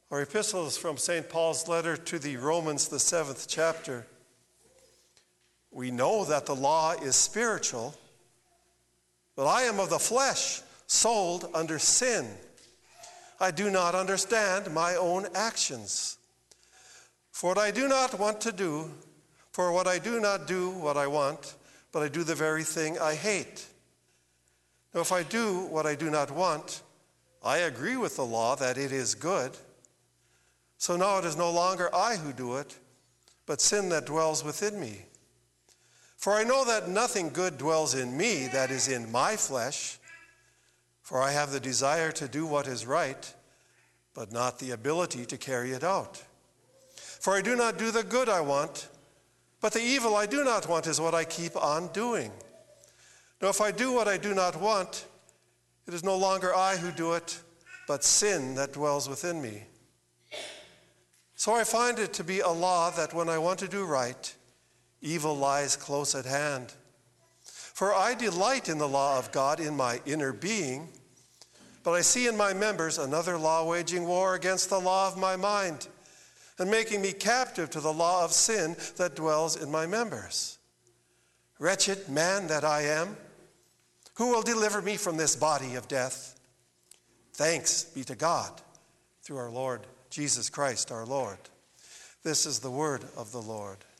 Our epistle is from St. Paul's letter to the Romans, the 7th chapter. We know that the law is spiritual, but I am of the flesh, sold under sin. I do not understand my own actions. For what I do not want to do, for what I do not do what I want, but I do the very thing I hate. Now, if I do what I do not want, I agree with the law that it is good. So now it is no longer I who do it, but sin that dwells within me. For I know that nothing good dwells in me, that is in my flesh. For I have the desire to do what is right, but not the ability to carry it out. For I do not do the good I want, but the evil I do not want is what I keep on doing. Now if I do what I do not want, it is no longer I who do it, but sin that dwells within me. So I find it to be a law that when I want to do right, evil lies close at hand. For I delight in the law of God in my inner being, but I see in my members another law waging war against the law of my mind and making me captive to the law of sin that dwells in my members. Wretched man that I am, who will deliver me from this body of death? Thanks be to God through our Lord Jesus Christ our Lord. This is the word of the Lord.